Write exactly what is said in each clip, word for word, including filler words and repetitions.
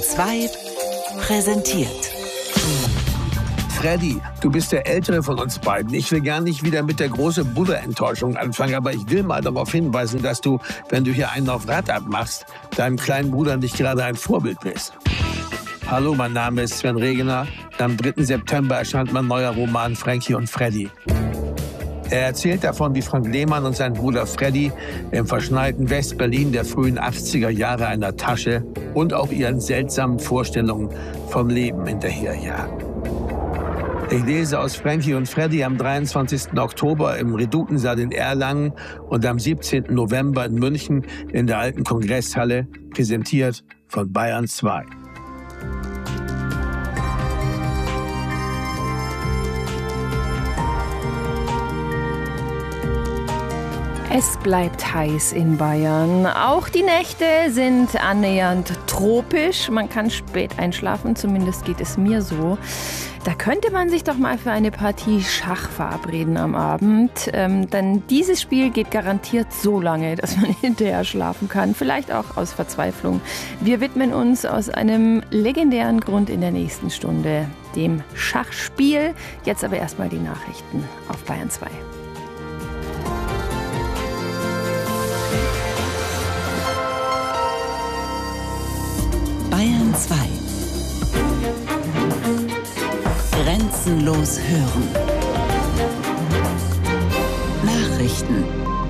zwei präsentiert. Freddy, du bist der Ältere von uns beiden. Ich will gar nicht wieder mit der großen Bruderenttäuschung anfangen, aber ich will mal darauf hinweisen, dass du, wenn du hier einen auf Rad abmachst, deinem kleinen Bruder nicht gerade ein Vorbild bist. Hallo, mein Name ist Sven Regener. Am dritten September erscheint mein neuer Roman Frankie und Freddy. Er erzählt davon, wie Frank Lehmann und sein Bruder Freddy im verschneiten West-Berlin der frühen achtziger Jahre einer Tasche und auch ihren seltsamen Vorstellungen vom Leben hinterherjagen. Ich lese aus Frankie und Freddy am dreiundzwanzigsten Oktober im Redutensaal in Erlangen und am siebzehnten November in München in der alten Kongresshalle, präsentiert von Bayern zwei. Es bleibt heiß in Bayern. Auch die Nächte sind annähernd tropisch. Man kann spät einschlafen, zumindest geht es mir so. Da könnte man sich doch mal für eine Partie Schach verabreden am Abend. Ähm, denn dieses Spiel geht garantiert so lange, dass man hinterher schlafen kann. Vielleicht auch aus Verzweiflung. Wir widmen uns aus einem legendären Grund in der nächsten Stunde dem Schachspiel. Jetzt aber erstmal die Nachrichten auf Bayern zwei. Bayern zwei. Grenzenlos hören. Nachrichten.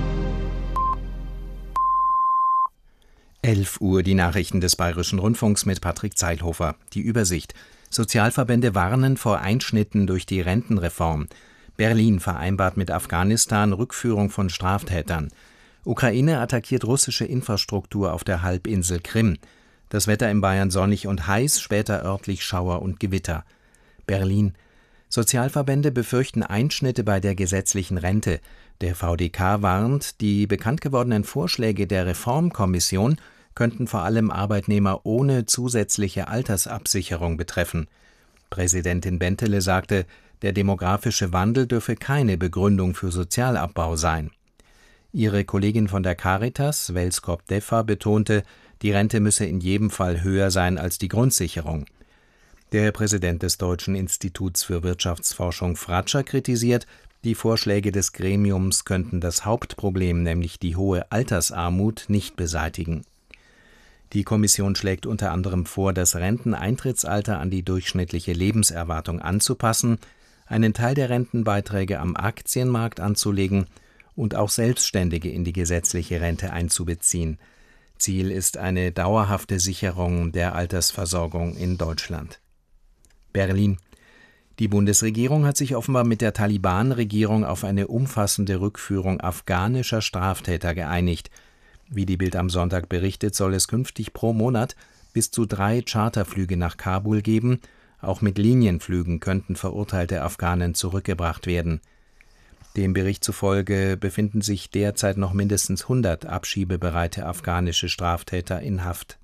elf Uhr, die Nachrichten des Bayerischen Rundfunks mit Patrick Zeilhofer. Die Übersicht. Sozialverbände warnen vor Einschnitten durch die Rentenreform. Berlin vereinbart mit Afghanistan Rückführung von Straftätern. Ukraine attackiert russische Infrastruktur auf der Halbinsel Krim. Das Wetter in Bayern sonnig und heiß, später örtlich Schauer und Gewitter. Berlin. Sozialverbände befürchten Einschnitte bei der gesetzlichen Rente. Der V D K warnt, die bekannt gewordenen Vorschläge der Reformkommission könnten vor allem Arbeitnehmer ohne zusätzliche Altersabsicherung betreffen. Präsidentin Bentele sagte, der demografische Wandel dürfe keine Begründung für Sozialabbau sein. Ihre Kollegin von der Caritas, Welskop Deffa, betonte, die Rente müsse in jedem Fall höher sein als die Grundsicherung. Der Präsident des Deutschen Instituts für Wirtschaftsforschung Fratscher kritisiert, die Vorschläge des Gremiums könnten das Hauptproblem, nämlich die hohe Altersarmut, nicht beseitigen. Die Kommission schlägt unter anderem vor, das Renteneintrittsalter an die durchschnittliche Lebenserwartung anzupassen, einen Teil der Rentenbeiträge am Aktienmarkt anzulegen und auch Selbstständige in die gesetzliche Rente einzubeziehen. Ziel ist eine dauerhafte Sicherung der Altersversorgung in Deutschland. Berlin. Die Bundesregierung hat sich offenbar mit der Taliban-Regierung auf eine umfassende Rückführung afghanischer Straftäter geeinigt. Wie die Bild am Sonntag berichtet, soll es künftig pro Monat bis zu drei Charterflüge nach Kabul geben. Auch mit Linienflügen könnten verurteilte Afghanen zurückgebracht werden. Dem Bericht zufolge befinden sich derzeit noch mindestens hundert abschiebebereite afghanische Straftäter in Haft.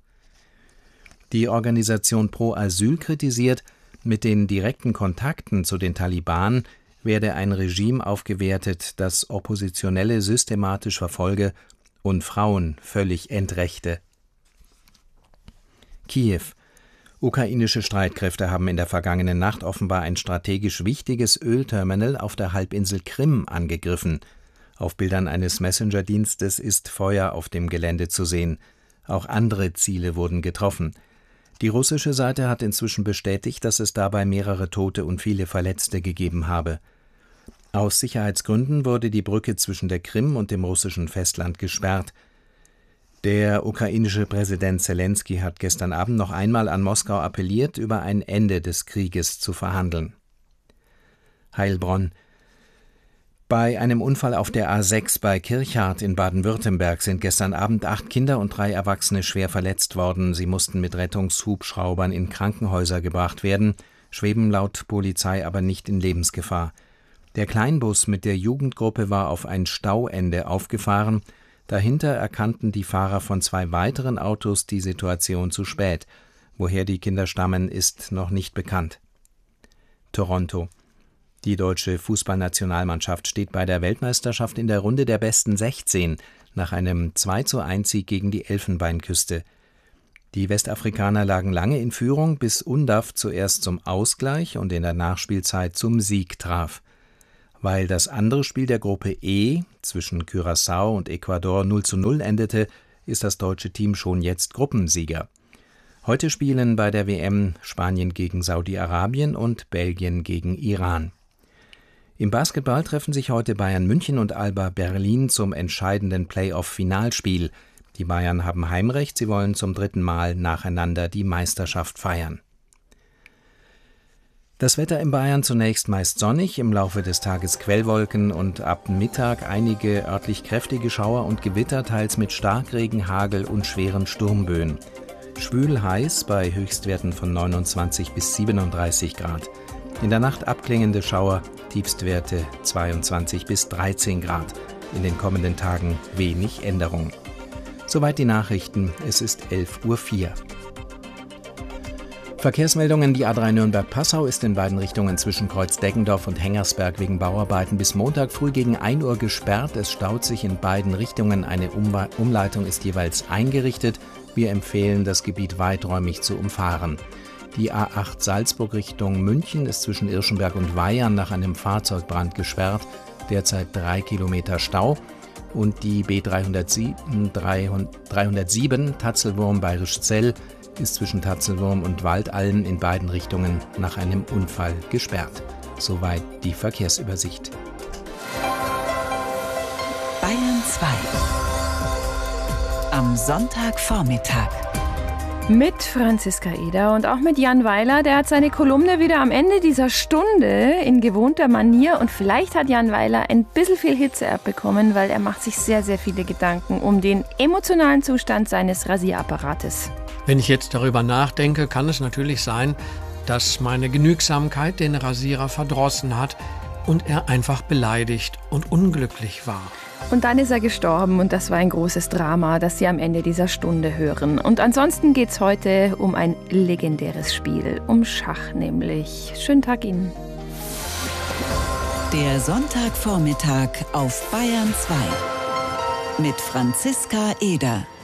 Die Organisation Pro Asyl kritisiert, mit den direkten Kontakten zu den Taliban werde ein Regime aufgewertet, das Oppositionelle systematisch verfolge und Frauen völlig entrechte. Kiew. Ukrainische Streitkräfte haben in der vergangenen Nacht offenbar ein strategisch wichtiges Ölterminal auf der Halbinsel Krim angegriffen. Auf Bildern eines Messenger-Dienstes ist Feuer auf dem Gelände zu sehen. Auch andere Ziele wurden getroffen. Die russische Seite hat inzwischen bestätigt, dass es dabei mehrere Tote und viele Verletzte gegeben habe. Aus Sicherheitsgründen wurde die Brücke zwischen der Krim und dem russischen Festland gesperrt. Der ukrainische Präsident Selenskyj hat gestern Abend noch einmal an Moskau appelliert, über ein Ende des Krieges zu verhandeln. Heilbronn. Bei einem Unfall auf der A sechs bei Kirchardt in Baden-Württemberg sind gestern Abend acht Kinder und drei Erwachsene schwer verletzt worden. Sie mussten mit Rettungshubschraubern in Krankenhäuser gebracht werden, schweben laut Polizei aber nicht in Lebensgefahr. Der Kleinbus mit der Jugendgruppe war auf ein Stauende aufgefahren. Dahinter erkannten die Fahrer von zwei weiteren Autos die Situation zu spät. Woher die Kinder stammen, ist noch nicht bekannt. Toronto. Die deutsche Fußballnationalmannschaft steht bei der Weltmeisterschaft in der Runde der besten sechzehn nach einem zwei zu eins Sieg gegen die Elfenbeinküste. Die Westafrikaner lagen lange in Führung, bis Undav zuerst zum Ausgleich und in der Nachspielzeit zum Sieg traf. Weil das andere Spiel der Gruppe E zwischen Curaçao und Ecuador null zu null endete, ist das deutsche Team schon jetzt Gruppensieger. Heute spielen bei der W M Spanien gegen Saudi-Arabien und Belgien gegen Iran. Im Basketball treffen sich heute Bayern München und Alba Berlin zum entscheidenden Playoff-Finalspiel. Die Bayern haben Heimrecht, sie wollen zum dritten Mal nacheinander die Meisterschaft feiern. Das Wetter in Bayern zunächst meist sonnig, im Laufe des Tages Quellwolken und ab Mittag einige örtlich kräftige Schauer und Gewitter, teils mit Starkregen, Hagel und schweren Sturmböen. Schwül heiß bei Höchstwerten von neunundzwanzig bis siebenunddreißig Grad. In der Nacht abklingende Schauer, Tiefstwerte zweiundzwanzig bis dreizehn Grad. In den kommenden Tagen wenig Änderung. Soweit die Nachrichten, es ist elf Uhr vier. Verkehrsmeldungen: Die A drei Nürnberg-Passau ist in beiden Richtungen zwischen Kreuz-Deggendorf und Hengersberg wegen Bauarbeiten bis Montag früh gegen ein Uhr gesperrt. Es staut sich in beiden Richtungen. Eine Umwe- Umleitung ist jeweils eingerichtet. Wir empfehlen, das Gebiet weiträumig zu umfahren. Die A acht Salzburg Richtung München ist zwischen Irschenberg und Weyern nach einem Fahrzeugbrand gesperrt. Derzeit drei Kilometer Stau. Und die B dreihundertsieben, dreihundertsieben Tatzelwurm-Bayrischzell ist zwischen Tatzelwurm und Waldallen in beiden Richtungen nach einem Unfall gesperrt. Soweit die Verkehrsübersicht. Bayern zwei. Am Sonntagvormittag. Mit Franziska Eder und auch mit Jan Weiler. Der hat seine Kolumne wieder am Ende dieser Stunde in gewohnter Manier. Und vielleicht hat Jan Weiler ein bisschen viel Hitze abbekommen, weil er macht sich sehr, sehr viele Gedanken um den emotionalen Zustand seines Rasierapparates. Wenn ich jetzt darüber nachdenke, kann es natürlich sein, dass meine Genügsamkeit den Rasierer verdrossen hat und er einfach beleidigt und unglücklich war. Und dann ist er gestorben und das war ein großes Drama, das Sie am Ende dieser Stunde hören. Und ansonsten geht es heute um ein legendäres Spiel, um Schach nämlich. Schönen Tag Ihnen. Der Sonntagvormittag auf Bayern zwei mit Franziska Eder.